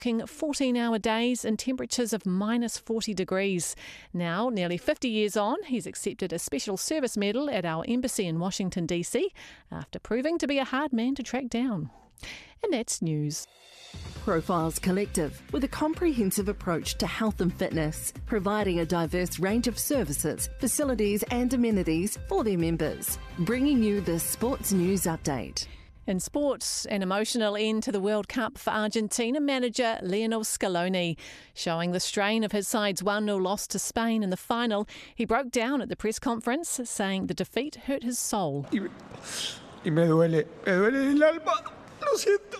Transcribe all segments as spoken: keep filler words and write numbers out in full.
working fourteen-hour days and temperatures of minus forty degrees. Now, nearly fifty years on, he's accepted a Special Service Medal at our embassy in Washington, D C after proving to be a hard man to track down. And that's news. Profiles Collective, with a comprehensive approach to health and fitness, providing a diverse range of services, facilities and amenities for their members. Bringing you the Sports News Update. In sports, an emotional end to the World Cup for Argentina manager Lionel Scaloni. Showing the strain of his side's one nil loss to Spain in the final, he broke down at the press conference, saying the defeat hurt his soul. Y me duele, me duele el alma, lo siento.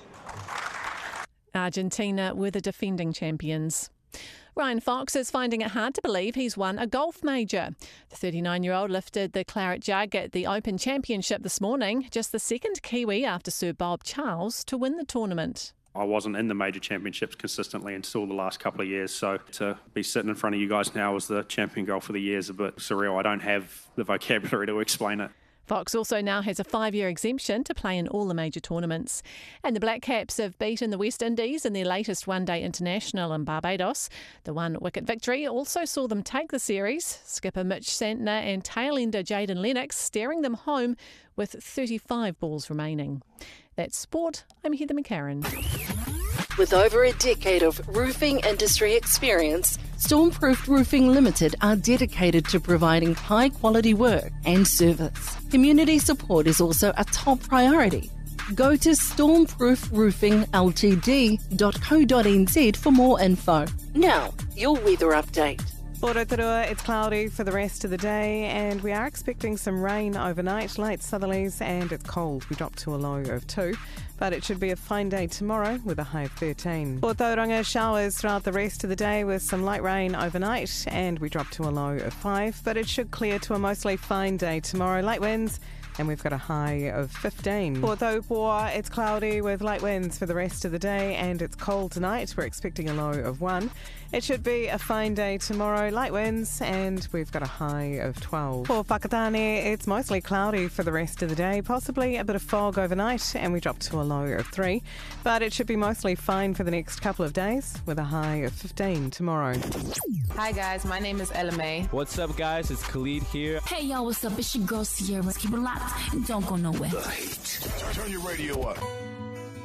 Argentina were the defending champions. Ryan Fox is finding it hard to believe he's won a golf major. The thirty-nine-year-old lifted the claret jug at the Open Championship this morning, just the second Kiwi after Sir Bob Charles to win the tournament. I wasn't in the major championships consistently until the last couple of years, so to be sitting in front of you guys now as the champion golf of the year is a bit surreal. I don't have the vocabulary to explain it. Fox also now has a five-year exemption to play in all the major tournaments. And the Black Caps have beaten the West Indies in their latest one-day international in Barbados. The one-wicket victory also saw them take the series. Skipper Mitch Santner and tail-ender Jaden Lennox steering them home with thirty-five balls remaining. That's sport. I'm Heather McCarran. With over a decade of roofing industry experience, Stormproof Roofing Limited are dedicated to providing high-quality work and service. Community support is also a top priority. Go to stormproof roofing l t d dot co dot n z for more info. Now, your weather update. Rotorua, it's cloudy for the rest of the day and we are expecting some rain overnight, late southerlies, and it's cold. We drop to a low of two, but it should be a fine day tomorrow with a high of thirteen. For Tauranga, showers throughout the rest of the day with some light rain overnight and we drop to a low of five, but it should clear to a mostly fine day tomorrow. Light winds and we've got a high of fifteen. For Taupoa, it's cloudy with light winds for the rest of the day and it's cold tonight. We're expecting a low of one. It should be a fine day tomorrow, light winds, and we've got a high of twelve. For Whakatane, it's mostly cloudy for the rest of the day, possibly a bit of fog overnight, and we drop to a low of three. But it should be mostly fine for the next couple of days, with a high of fifteen tomorrow. Hi guys, my name is Ella May. What's up guys, it's Khalid here. Hey y'all, what's up? It's your girl Sierra. Keep it locked and don't go nowhere. The Heat. Turn your radio up.